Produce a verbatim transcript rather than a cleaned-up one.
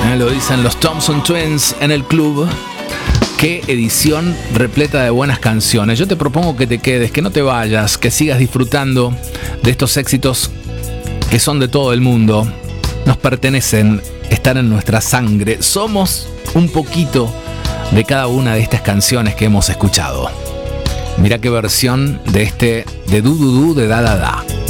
Eh, lo dicen los Thompson Twins en el club. Qué edición repleta de buenas canciones. Yo te propongo que te quedes, que no te vayas, que sigas disfrutando de estos éxitos que son de todo el mundo. Nos pertenecen, están en nuestra sangre. Somos un poquito de cada una de estas canciones que hemos escuchado. Mira qué versión de este de Du Du Du de Da Da Da.